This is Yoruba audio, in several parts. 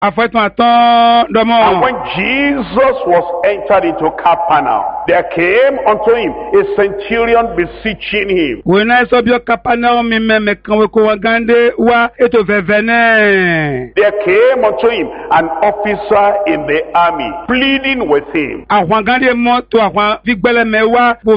afetun atan domo. And when Jesus was entered into Capernaum, there came unto him a centurion beseeching him. Wena so bio Capernaum mi me kan we ko gande wa eto vevene. There came unto him an officer in the army, pleading with him. Àwọn gande mo to àwọn vigbele mewa bo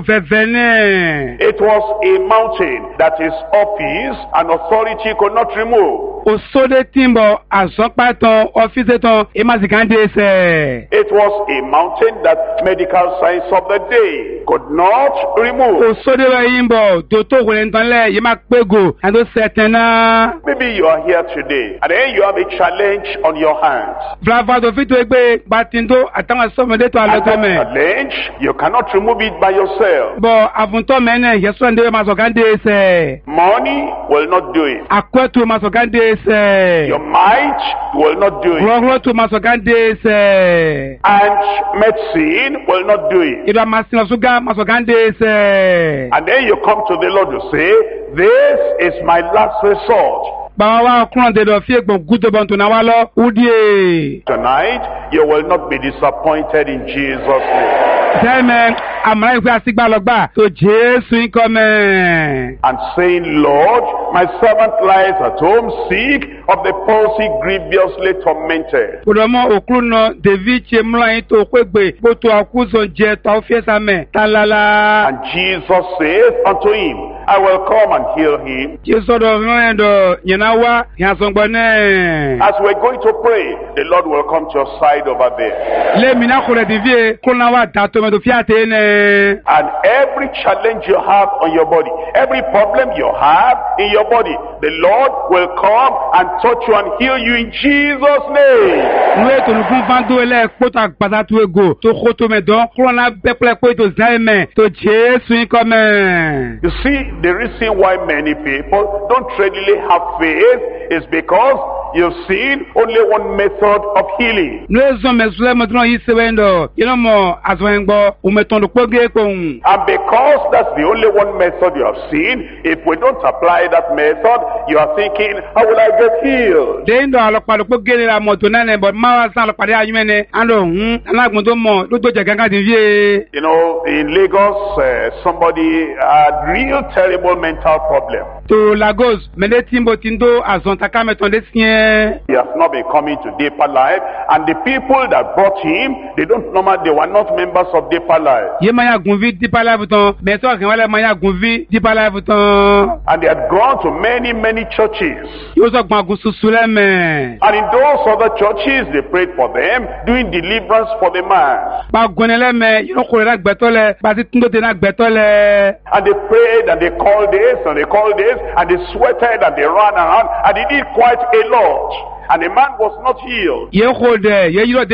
vevene. It was a mountain that his office and authority could not remove. Osode timbo azopatan office ton emazikande se. It was a mountain that medical science of the day could not remove. Osode wa imbo doto wentanle yema pego and those certain. Maybe you are here today and then you have a challenge on your hands. Vlava do fito egbe batindo atama somede to And that alotome. challenge, you cannot remove it by yourself. Bo avunto mene yeso ande mazokande se. Money will not do it. Akwetu mazokande se. Your might will not do it. Rogro to mazokande se. And medicine will not do it. Ida masina suga mazokande se. And then you come to the Lord to say, this is my last resort. Bawa kron de do fie gbon gudo bonto na wa lo udie. Tonight, you will not be disappointed in Jesus' name. Amen. Amara ife asigba logba to Jesu income. And saying, Lord, my servant lies at home sick of the palsy grievously tormented. Kudomo okruno David chemla into kwegbe boto akuzo je ta ofiesa me talala. And Jesus saith unto him, I will come and heal him. Jesu do rendo yenawa yansongbone. As we're going to pray, the Lord will come to your side over there. Le mina kure divie kuna wa dato me do fiate ne. And every challenge you have on your body, every problem you have in your body, the Lord will come and touch you and heal you in Jesus' name. Nwe to nukun fando ele poto agbada tu ego to khoto me don krona beple ko to zaime to Jesu income. You see, the reason why many people don't readily have faith is because you've seen only one method of healing. Nwe zo mesule mo don yi sewendo you mo azwengo umeton kpoge kon. And because that's the only one method you have seen, if we don't apply that method, you are thinking, how will I get healed? Dendo alopalo kpoge la moto nane but ma sa alopade ayumene ando alagbon to mo do je ganga divie. You know, in Lagos, somebody had real terrible mental problem. To Lagos mele timbo tindo azontaka meton desien. He has not been coming to Deeper Life, and the people that brought him, they were not members of Deeper Life. Ye maya gunvi Deeper Life ton mais to kan wala maya gunvi Deeper Life ton. And they had gone to many churches. Yo so gban gun susule me. And in those other churches, they prayed for them, doing deliverance for the man. Ba gonele me yo ko ra gbetole ba ti tundo te na gbetole. And they prayed and they called this and they called this and they sweated and they ran around and they did quite a lot. And the man was not healed. Ye khode ye yiro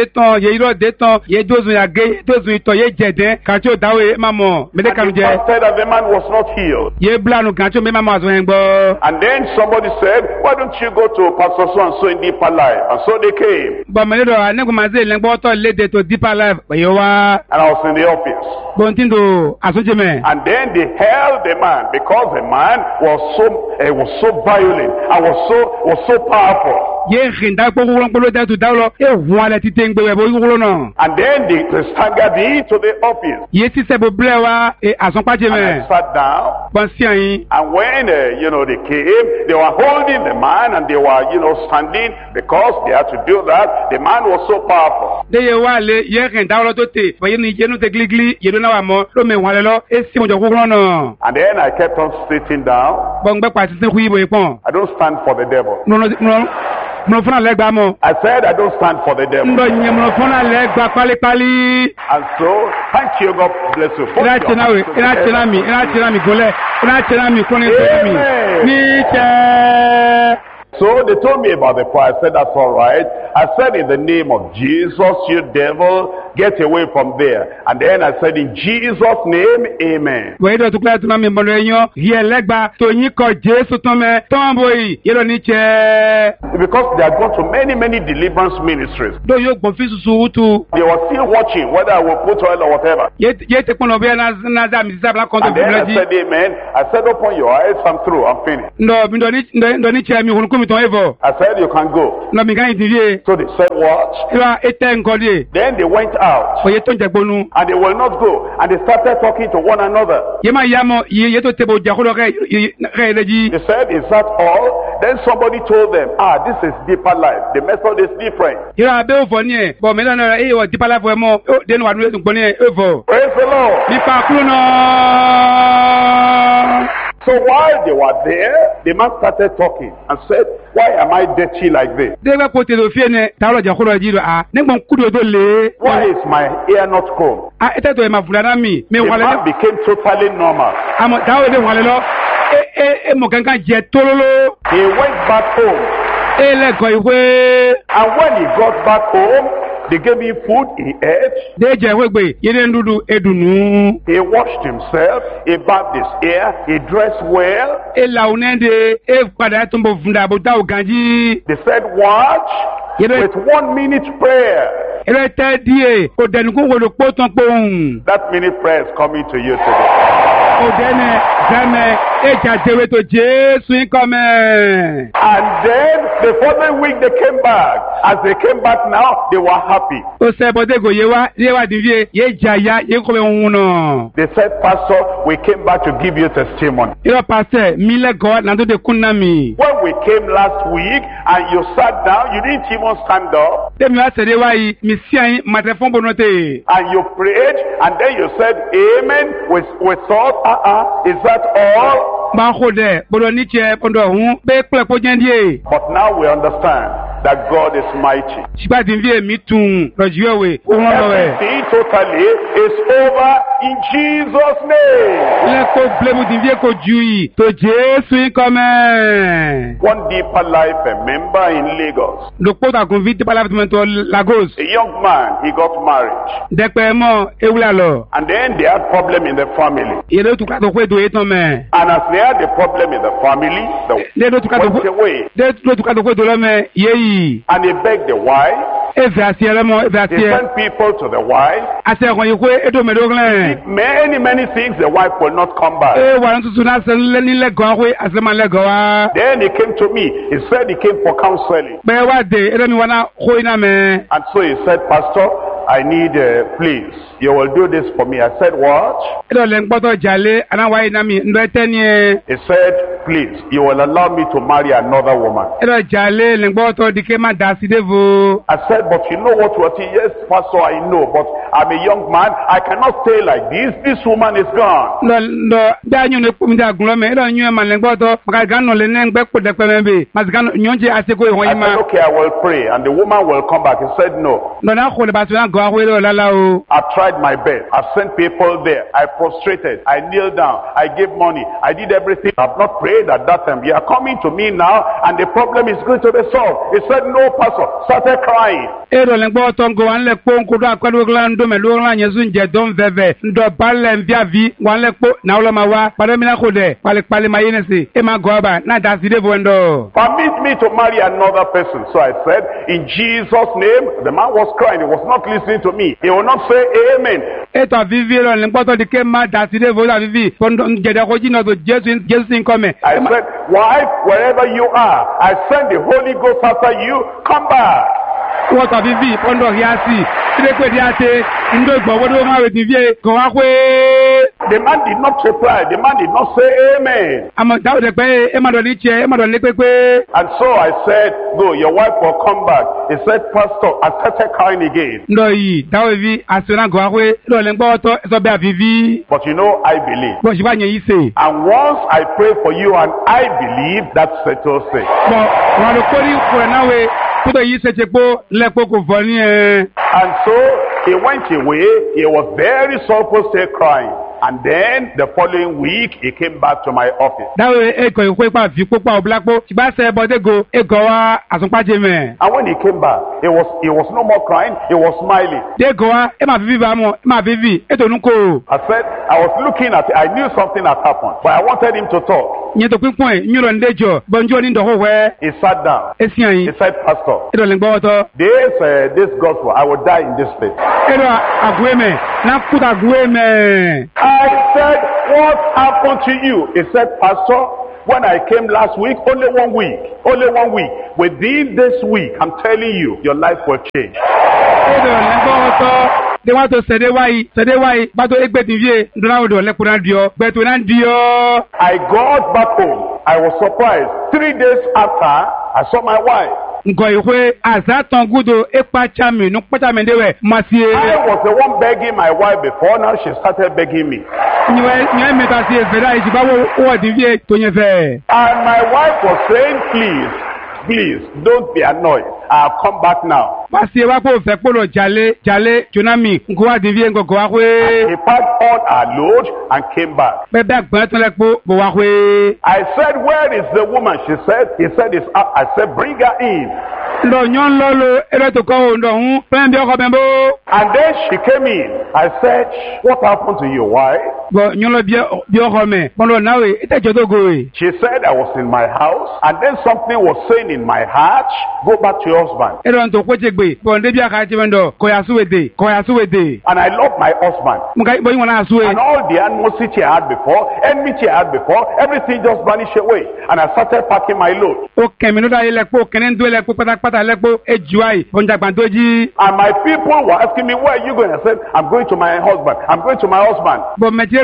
de ton ye dozu ya ge dozu ito ye jede kan ti o dawe mamo me de And kanu they je. fasted and the man was not healed. Ye blanu kan ti o me mamo azo en gbo. And then somebody said, why don't you go to Pastor so and so in Deeper Life? And so they came. Ba me do anego maze lengbo to lede to Deeper Life yo wa And I was in the office. bontindo asoje me. And then they held the man because the man was so violent and was so powerful. Ye khinda ko ko lo da tu dawlo e wala ti tengbe we bo yulo no. And then they staggered me to the office. Ye ti se bo blewa e asonpaje And me. I sat down. Bon si ayin. And when, they came, they were holding the man and they were, standing because they had to do that. The man was so powerful. De ye wale ye khinda lo to te bo ye ni je nu te gligli ye do na wa mo lo me wale lo e si mo jo ko no. And then I kept on sitting down. Bon gbe pa ti se ku ibo ipon. I don't stand for the devil. No funa legba mo. I said I don't stand for the devil. Ndo nye mo funa legba pali. And so, thank you, God bless you. Ina chena mi gole. Ina chena mi koni mi. Ni che. So they told me about the prayer. I said, that's all right. I said, in the name of Jesus, you devil, get away from there. And then I said, in Jesus' name, amen. We do tukla tuna mi mbono enyo ye legba to yin ko Jesu to me tombo yi ye lo ni che. Because they had gone to many deliverance ministries. Do yo gbon fi susu utu. They were still watching whether I will put oil or whatever. Ye te kono be na za mi za bla konto And then I said, amen. I said, open your eyes, I'm through, I'm finished. Ndo ni che mi hunu mi ton evo. I said, you can go. No mi kan idivie. So they said, what? Ira ete nkodi. Then they went out. Oye ton jagbonu. And they will not go. And they started talking to one another. Yema yamo ye to tebo jakolo re leji. They said, is that all? Then somebody told them, this is deeper life. The method is different. Ira be ofo ni e. Bo me na e o deeper life mo. O de no wa nu gbon ni evo. Praise the Lord. Ni pa kulu no. So while they were there, the man started talking and said, why am I dirty like this? Degba ko te do fie ne ta lo jakolo ji do negbon kudo do le. Why is my hair not combed? Ete to e ma fulana mi. Me The wale man became totally normal. amo dawo de wale lo. Mo gangan je tololo. He went back home. Ele ko iwe. And when he got back home, they gave him food, he ate. De je wegbe yene ndudu edunu. He washed himself, he bathed his hair, he dressed well. Ela unende pada tumbo funda bota oganji. They said, watch, with 1 minute prayer. Ele te die o denugun wo lo po ton pohun. That minute prayer is coming to you today. O dene zame eja dewe to Jesu nkome. And then the following week they came back. As they came back now, they were happy. O se bode go yewa divie ye jaya ye ko be huno. They said, Pastor, we came back to give you testimony. Iro pastor mi le go na do de kunami. When we came last week and you sat down, you didn't even stand up. Temi wa sede wa yi mi si ayin matrefon bonote. And you prayed and then you said, Amen. We thought, is that all? Ba khode bodo ni che bodo hun be ple ko jendie. But now we understand that God is mighty. Siba dinvie mi tun rojiwe o won lo we. Everything totally is over in Jesus' name. Le ko blemu dinvie ko jui to Jesu nkome. One deeper life, a member in Lagos. Le ko ta convite pa la to Lagos. A young man, he got married. Depe mo ewula lo. And then they had problem in the family. Yele tu ka to kwe do eton me. And as they had a problem in the family, Le do tu ka to went away. de tu ka to kwe do lo me yeyi. And he begged the wife. Efe asiere mo efe They asiere. sent people to the wife. Asiere ko yekwe edo me do glen. Many things the wife will not come back. Wa ntutu na se ni le go we asema le go wa. Then he came to me. He said he came for counseling. Be wa de edo mi wana ko ina me. And so he said, Pastor, I need, please, you will do this for me. I said, what? Edo le ngboto jale ana wa ina mi ndo etenie. He said, please, you will allow me to marry another woman. Edo jale le ngboto dike ma dasi devo. I said, but you know what? Yes, Pastor, I know, but I'm a young man. I cannot stay like this. This woman is gone. No, da nyu ne pum da gunlo me edo nyu ma le ngboto ma ga no le ne ngbe ko de pe me be. Ma ga no nyonje aseko e I hoyima. said, okay, I will pray. And the woman will come back. He said, no. No na ko le ba so na go ahwe lo lala o. I've tried my best. I've sent people there. I prostrated. I kneeled down. I gave money. I did everything. I've not prayed at that time. You are coming to me now and the problem is going to be solved. He said, no, Pastor. Started crying. Edo le ngboto ngo wan le po nkudo akwado glando me lo ran yesu nje don veve ndo balle mbia vi wan le po na ulo mawa pare mi na khode pale ma yenesi e ma goba na dasi devo ndo. Permit me to marry another person. So I said, in Jesus' name. The man was crying. He was not listening to me. He will not say amen. Eto vivi lo le ngboto dike ma dasi devo da vivi pondo ngede ko jino to Jesu nkome. I said, wife, wherever you are, I send the Holy Ghost after you. Come back. What of vivi pondo hiasi tire kwe diate ndo gbo wodo ma we divie ko wa kwe. The man did not reply. The man did not say amen. Amo dawo de pe e ma do ni che e ma do le pepe. And so I said, go, your wife will come back. He said, Pastor, I started crying again. Ndo yi dawo vi asona go wa kwe lo le ngboto so be vivi. But you know, I believe. Bo shi ba yen yi se. And once I pray for you and I believe, that settles it. Bo wa lo kori ko na we kudo yi se chepo le poko voni e. And so he went away. He was very sorrowful, still crying. And then the following week, he came back to my office. Dawo e ko ikwe pa vi popa oblakpo. Ti ba se bode go e go wa asunpa je me. And when he came back, he was no more crying. He was smiling. De go wa e ma vivi ba mo, e ma vivi e to nu ko. I said, I was looking at it. I knew something had happened, but I wanted him to talk. Nye to pinpon nyuro ndejo bonjo ni ndo ho we. He sat down. Esian He yi. said, Pastor, E do le ngboto. this gospel, I will die in this place. E do agwe me. Na kuta agwe me. I said, what happened to you? He said, Pastor, When I came last week, only 1 week. Only 1 week. Within this week, I'm telling you, your life will change. They want to say why, but I got back home. I was surprised. 3 days after, I saw my wife. I was the one begging my wife before, now she started begging me. And my wife was saying, please, don't be annoyed. I'll come back now. He packed all our load and came back. I said, where is the woman? He said, it's up. I said, bring her in. And then she came in. I said, what happened to your wife? She said, I was in my house, and then something was saying in my heart, go back to your husband. And I love my husband. And all the animosity I had before, enmity I had before, everything just vanished away. And I started packing my load. And my people were asking me, where are you going? I said, I'm going to my husband. I'm going to my husband. And it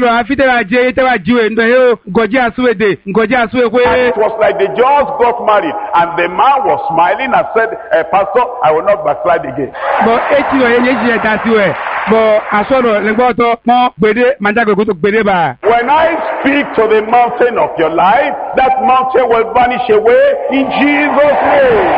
was like they just got married. And the man was smiling and said, Pastor, I will not backslide again. When I speak to the mountain of your life, that mountain will vanish away in Jesus' name.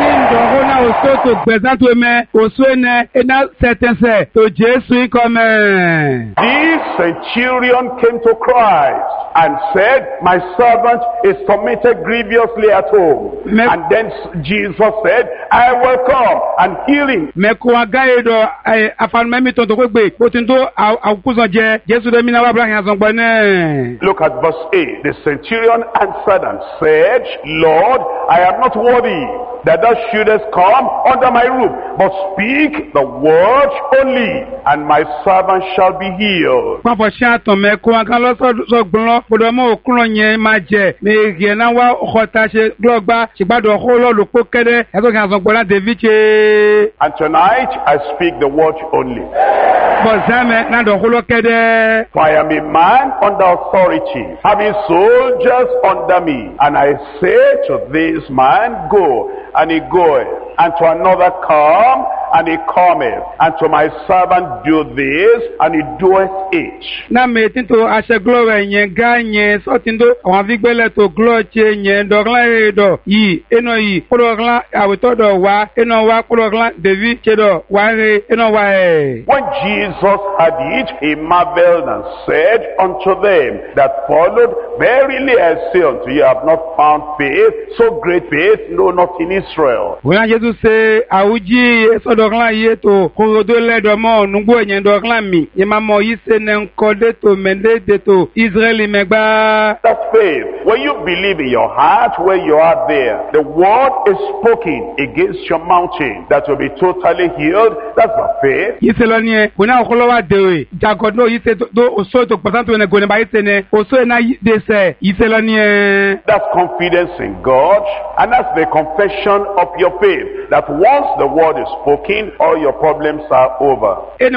This centurion came to Christ and said, my servant is tormented grievously at home. And then Jesus said, I will come and heal him. Look at verse 8. The centurion answered and said, Lord, I am not worthy that thou shouldest come under my roof, but speak the word only, and my servant shall be healed. And tonight I speak the word only. For I am a man under authority, having soldiers under me, and I say to this man, go, and he goeth, and to another, come, and he cometh, and to my servant, do this, and he doeth it. When Jesus had it, he marveled and said unto them that followed, verily I say unto you, I have not found faith, so great faith, no, not in Israel. That's faith. When you believe in your heart where you are there, the word is spoken against your mountain that will be totally healed. That's the faith. That's confidence in God, and that's the confession of your faith, that once the word is spoken, all your problems are over.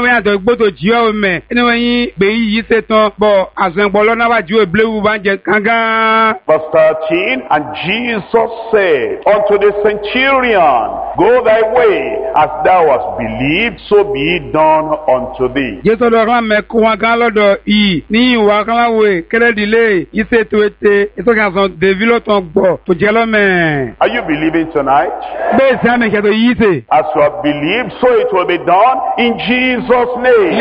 Verse 13, and Jesus said unto the centurion, go thy way, as thou hast believed, so be it done unto thee. Are you believing tonight? As you have believed, so it will be done in Jesus' name.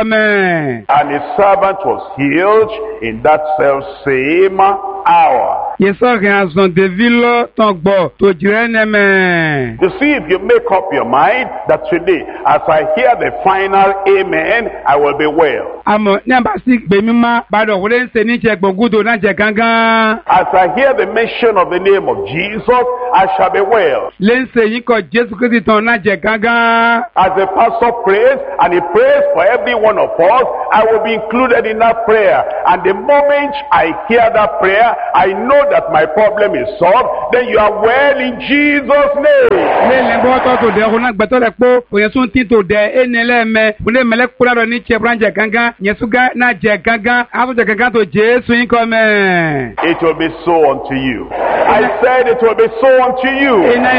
And his servant was healed in that self same hour. Yeso réaction de ville ton bo to jireneme. You see, if you make up your mind that today, as I hear the final amen, I will be well. Amo nyamba si gbe mima ba do wole nse ni je gbogudo na je gangan. As I hear the mention of the name of Jesus, I shall be well. Lense yin ko Jesu Christ ton na je gangan. As the pastor prays, and he prays for every one of us, I will be included in that prayer. And the moment I hear that prayer, I know that my problem is solved. Then you are well in Jesus' name. Le lengbo to de ona gbeto le po oyesun tin to de enele me ule mele kura do ni che branje gangan yesuga na je gangan afu je gangan to Jesu yin ko me. It will be so unto you. I said it will be so unto you. Ina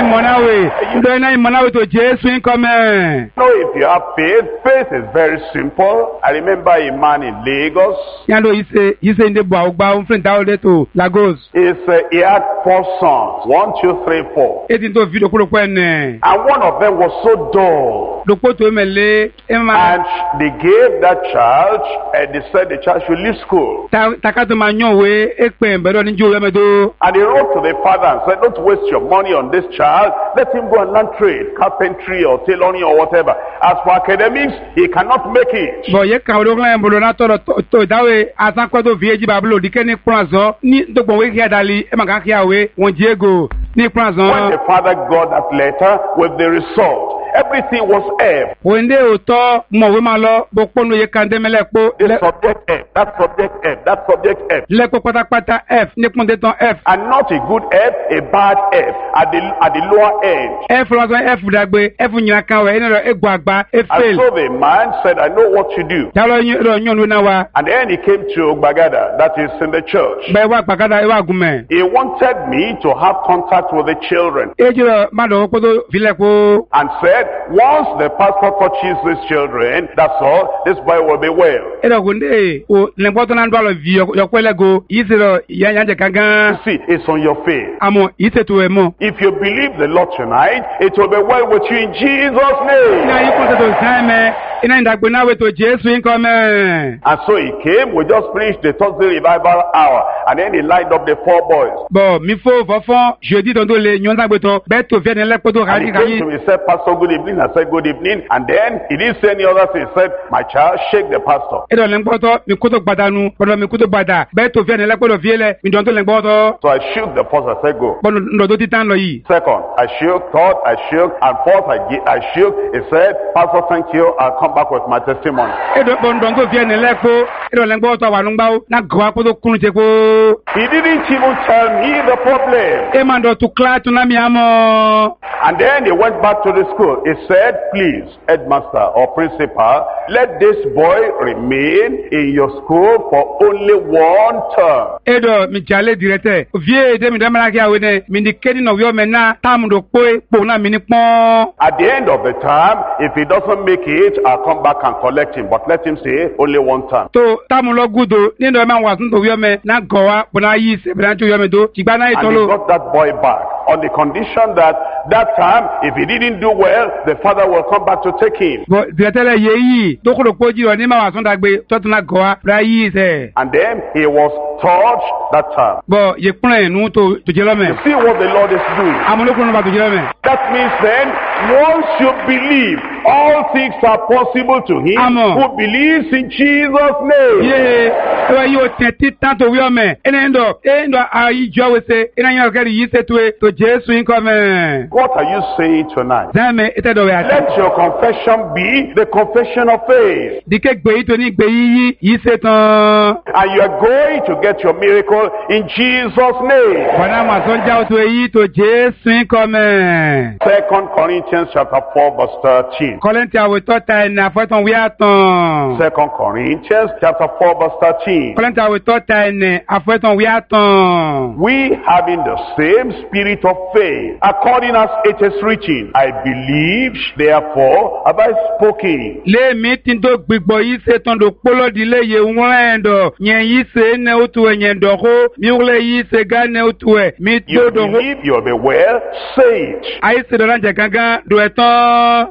imonawe to Jesu yin ko me. So if you have faith, faith is very simple. I remember a man in Lagos. Yando ise inde bo agba un friend down to Lagos. He had 4 sons. 1, 2, 3, 4. Etin to video ko ene. And one of them was so dull. Dopo to mele ema. And they gave that child, and they said the child should leave school. Takato manyo we ekpe mbero ni jo yemedo. And he wrote to the father and said, don't waste your money on this child. Let him go and learn trade, carpentry or tailoring or whatever. As for academics, he cannot make it. Bo ye ka ro ngla mbolo na to dawe asanko to vieji bablo dikeni pranzo ni dogbo we kia dali e maka kia we won Diego ni pranzo. When the father got that letter with the result, everything was F. Wende oto mo we ma lo bo ponu ye kan demele po. This subject F, that subject F, that subject F. Le ko pata F ni pon de ton F. And not a good F, a bad F at the lower end. F lo F dagbe F nyina kan we eno egbo agba e fail. And so the man said, I know what to do. Jalo nyon na wa. And then he came to Bagada, that is in the church. Be wa Bagada e wa gume. He wanted me to have contact with the children. Ejiro mado ko do vile ko. And said, once the pastor touches these children, that's all, this boy will be well. Ero gunde o lemboto na ndwalo vi yokwele go yisiro yanje kanga. See, it's on your faith. Amo yisetu emo. If you believe the Lord tonight, it will be well with you in Jesus' name. Na yikunte to same ina ndagbe na we to Jesu inkome. And so he came, we just finished the Thursday revival hour, and then he lined up the 4 boys. Bo mi fo fofon jeudi tondo le nyon dagbe to be to viene le poto And he came to me, said, Pastor, good evening. I said, good evening. And then he didn't say any other thing. He said, my child, shake the pastor. Edo lengboto mi kuto badanu, bodo mi kuto bada. Be to viene le poto viele mi donto lengboto. So I shook the pastor. I said, go. Bodo ndo titan lo yi. Second, I shook. Third, I shook. And fourth, I shook. He said, Pastor, thank you. I'll come back with my testimony. Edo bondo viene le po. Edo lengboto wa nungba na gwa poto kunje ko. He didn't even tell me the problem. Emando to kla to na mi amo. And then he went back to the school. He said, please, headmaster or principal, let this boy remain in your school for only 1 term. Edo mi jale direte. Vie de mi damala kia wene mi ni kedi no yo mena tam do po na mi ni pon. At the end of the term, if he doesn't make it, I'll come back and collect him. But let him stay only 1 term. To tam lo gudo ni ndo ma wa sun to yo me na gowa bona yi se bran to yo me do tigba na And he itolo. got that boy back on the condition that time, if he didn't do well, the father will come back to take him. Bo diretele ye yi do ko lo poji o ni ma wa sun dagbe to tun na gowa bra yi se. And then he was touched that time. Bo ye plan nu to jelo me. You see what the Lord is doing. Amuloko no ba to jelo me. That means then, once you believe, all things are possible to him Amen. who believes in Jesus' name. Ye ewa yo tenti tanto wi o me. Endo ayi jo we se ina yo keri yi se to Jesu inkome. What are you saying tonight? Zame ite do we ati. Let your confession be the confession of faith. Dike gbe yi to ni gbe yi se tan. And you are going to get your miracle in Jesus' name. Bona ma son ja to yi to Jesu inkome. 2 Corinthians chapter 4 verse 13. Korintia we to ta na foton wi atan. 2 Corinthians chapter 4 verse 13. Korintia we to ta na afoton wi atan. We having the same spirit of faith, according as it is written, I believe, therefore have I spoken. Le mi tin do gbigbo yi se ton do polo di le ye wendo. Yen yi se ne otu enyen do ko. Mi ule yi se ga ne otu e. Mi You do do. believe you'll be well, say it. Ai se do ranje gangan do etan. You believe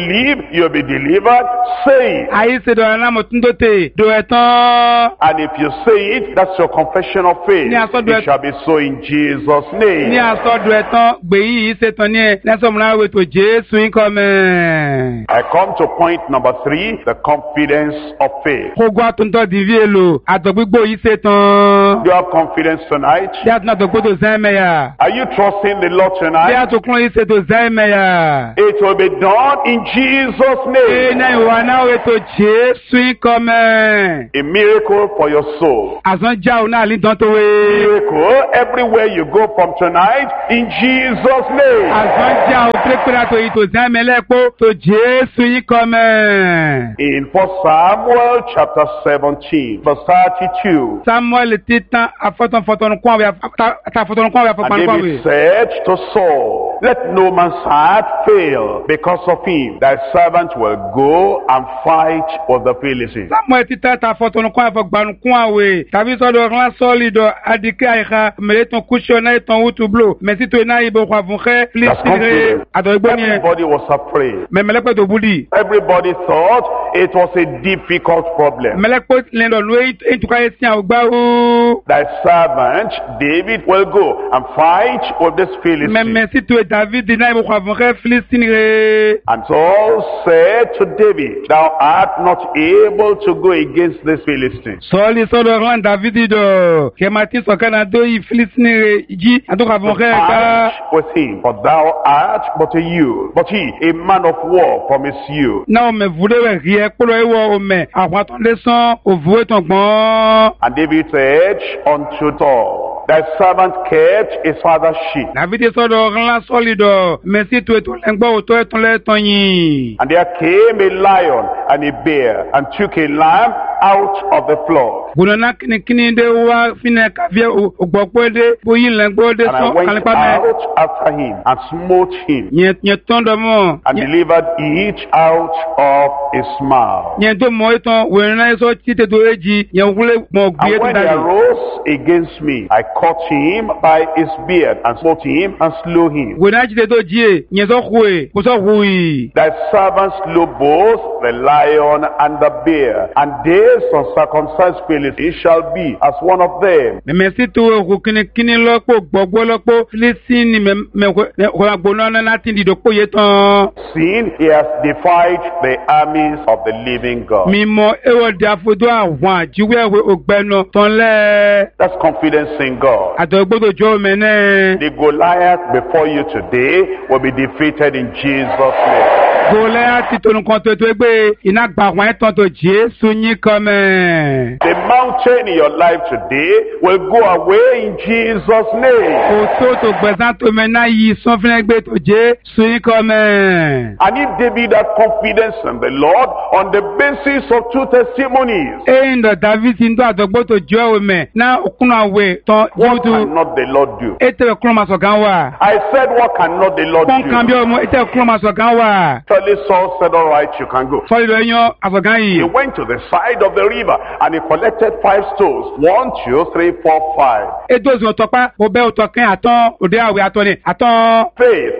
believe, you'll be delivered. Say it. Ayi se dọ̀ ẹ̀nà mọ̀túndóte dọ̀ ẹ̀tán. And if you say it, that's your confession of faith. Ní asọ́dọ̀ It shall be so in Jesus' name. Ní asọ́dọ̀ ẹ̀tán gbèyí yìí ṣe tán ní ẹ̀ lẹ́sọ̀mùnà wètò Jésù ń kọ́ mẹ́. I come to point number 3, the confidence of faith. Kógó àtúntò dìví èlò àtọ̀gbígbò yìí ṣe tán. Do you have confidence tonight? Bí a tún àtọ̀gbó tó zẹ́ mẹ́yà. Are you trusting the Lord Bí a tonight? tún kúrò yìí ṣe tó zẹ́ mẹ́yà. It will be done in Jesus' Ṣé name. náà ìwà náà wètò Jésù ń kọ́ mẹ́. A miracle for your soul. Àzán já òun náà lídán tó wé. Miracle everywhere you go from tonight in Jesus' name. Àzán já òun pérépéré àtò yìí tó zẹ́ mẹ́lẹ́pọ̀ tó Jésù ń kọ́ mẹ́. In 1 Samuel chapter 17, verse 32. Samuel titan afọtọnfọtọnukun àwọn afọtọnukun àwọn And afọtọnukun David àwọn. said to Saul, let no man's heart fail because of him. Thy servant will go and fight with the Philistines. Samuel titan afọtọnukun afọgbanukun àwọn. Tàbí sọ́dọ̀ ọ̀rán sọ́ọ̀lì dọ̀ adìkẹ́ àyíká mẹ̀lẹ́tàn kúṣọ́ náà ìtàn wútu blò. Mẹ̀sítò iná ìbò kwàfùnkẹ́ Filistini àtọ̀gbọ́n yẹn. Everybody was afraid. Mẹ̀mẹ́lẹ́pẹ̀ tó búdì. Everybody thought it was a difficult problem. Mẹ̀lẹ́pẹ̀ lẹ́ndọ̀ ló ètùkọ́ yẹn sí àwọn gbáwó. Thy servant David will go and fight with this Philistine. Mẹ̀mẹ́sítò David náà ìbò kwàfùnkẹ́ Filistini rẹ̀. And Saul said to David, thou art not able to go against this Philistine. Sọ́ọ̀lì sọ́dọ̀ ọ̀rán David dọ̀. Kẹ̀mátì sọ̀kánná tó yìí Filistini rẹ̀ jí àtúkwàfùnkẹ́ ká. Fight with him, for thou art but a youth, but he a man of war from his youth. Na ome vude we rie kpolo ewo ome ahwaton lesan ovuwe ton gbon. And David said unto Saul, thy servant kept his father's sheep. David sọ́dọ̀ ńlá solido mesi to eto lengbo oto eton le ton yin. And there came a lion and a bear, and took a lamb out of the flock. Gunona kini de wa fine kavie ogbopo de boyin lengbo de And I son went kalipa me. out after him, and smote him, Nye ton do mo. and delivered it out of his mouth. Nye do mo eton we na so tite do eji nye wule mo gbe And eton when he dali. arose against me, I caught him by his beard, and smote him, and slew him. Gona jide do jie nye so khwe ko so hui. Thy servants slew both the lion and the bear, and this uncircumcised Philistine shall be as one of them. Mesi to ko kini lopo gbogbo lopo Filistini me ko agbona na latin di dopo yetan. Sin, he has defied the armies of the living God. Mímọ̀ ewo di afodo àwọn àjíwẹ̀wé ògbẹ́nu tọ́lẹ̀ That's confidence in God. àtọ̀gbọ́dọ̀ jọ mẹ́nẹ́. The Goliath before you today will be defeated in Jesus' name. Gòlẹ́ àti tonùkan tó tó gbé iná gbà wọ́n ẹ̀tàn tó Jésù yín kan mẹ́. The mountain in your life today will go away in Jesus' name. Òtó tó gbẹ̀sán tó mẹ́ná yìí sọ́fínẹ́ gbé tó Jésù yín kan mẹ́. And if David had confidence in the Lord on the basis of 2 testimonies, Eyín dọ̀ David ń dọ̀ àtọ̀gbọ́ tó jọ òmẹ̀ náà òkúnnà àwẹ̀ tán what yóò cannot the Lord do? ètò ẹ̀kúnnà máa sọ̀gán wà. I said, what cannot the Lord Pọ́nkàn bí do? ọmọ ètò ẹ̀kúnnà máa sọ̀gán wà. Actually, Saul said, all right, you can go. Sọ́ọ́lì lọ yan àsọ̀gán He yìí. went to the side of the river and he collected 5 stones. 1, 2, 3, 4, 5. Ètò òsùn ọ̀tọ̀pá kò bẹ́ òtọ̀ kẹ́ àtán òde àwẹ̀ àtọ̀ ni àtán. Faith,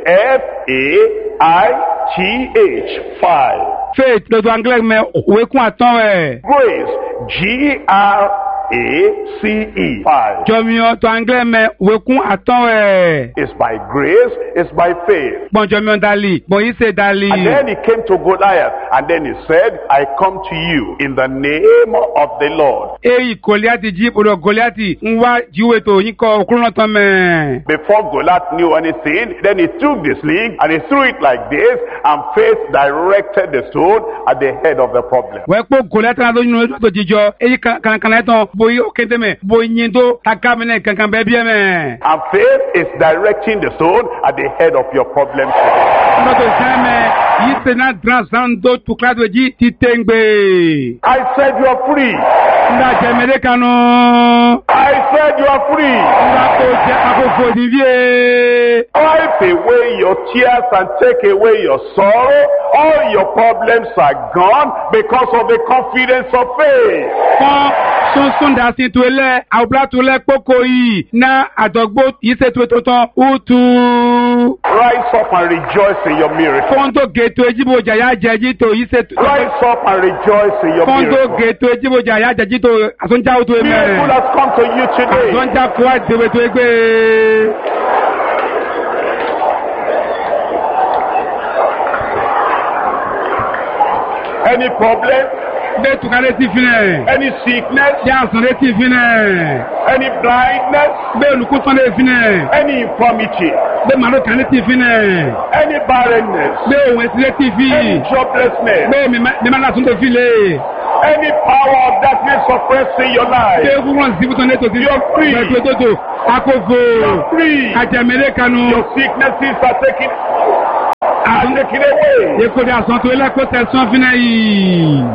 F-A-I-T-H, 5. Faith lọ́dọ̀ anglais mẹ́ òwe kún àtán ẹ̀. Grace, G-R-A-C-E, 5. Jọmíọ́ tó anglais mẹ́ òwe kún àtán ẹ̀. It's by grace, it's by faith. Gbọ̀n jọmíọ́ dalí, gbọ̀n yìí ṣe dalí. And then he came to Goliath, and then he said, I come to you in the name of the Lord. Èyí Gòlíátì jí odò Gòlíátì ń wá jíwé tó yín kọ òkúrún tán mẹ́. Before Goliath knew anything, then he took the sling and he threw it like this, and faith directed the stone at the head of the problem. Wẹ́ pé Gòlíátì náà lóyún lójú tó jíjọ, èyí kànákànná tán bóyí ó kéde mẹ́, bóyí yín tó takámẹ́lẹ̀ kankan bẹ́ẹ̀ bí ẹ mẹ́. And faith is directing the stone at the head of your problem today. Lọ́dọ̀ sẹ́mẹ̀ yìí ṣe náà dran sáńdó tukladò jí ti tẹ́ ń gbé. I said you are free. Nga jẹmẹlẹ kanu. I said you are free. Nga kò jẹ àkókò níbíye. Wipe away your tears and take away your sorrow. All your problems are gone because of the confidence of faith. Kọ́ Sunsun da sin tuele, aubla tule poko yi, na adogbo yise tuetoton, utu. Rise up and rejoice in your miracle. Fondo geto ejibo jaya jajito yise Rise up and rejoice in your Fondo miracle. geto ejibo jaya jajito asonja utu eme. Miracle has come to you today. Asonja kwa dewe tu egbe. Any problem? Be tukale ti fine. Any sickness? Ya asonle ti fine. Any blindness? Be olukutan le fine. Any infirmity? Be malo kan ti fine. Any barrenness? Be ohun esile ti fi. Any joblessness? Be mi ma la tun to file. Any power of darkness suppressing your life? Be wuron zibuton le to ti. You're free. Toto akofo. You're free. Ajamele kanu. Your sicknesses are taken away. Yekode asonto ele ko tesan fine yi.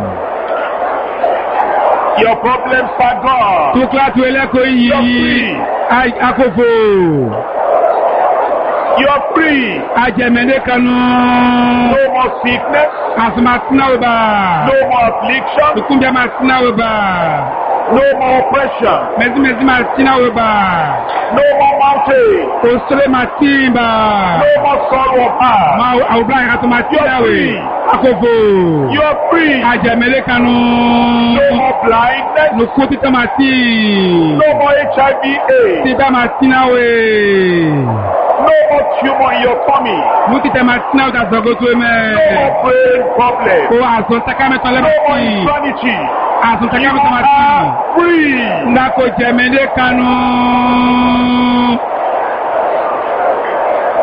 Your problems are gone. Tukla tu ele ko yi. You're free. Akofo. You're free. Ajamele kanu. No more sickness. Asmatina oba. No more affliction. Tukumbia matina oba. No more oppression. Mezi matina oba. No more mountain. Ostole matimba. No more sorrow of heart. Ma aubla ya to matina we. Akofo. You're free. Ajamele kanu. No more blindness. Nukuti tamati. No more HIV/AIDS. Tita matina we. No more tumor in your tummy. Mukita matina utazogotu eme. No more brain problem. O asonta kame tole No more mati. insanity. Asonta You kame tole mati. are free. Ndako jemele kanu.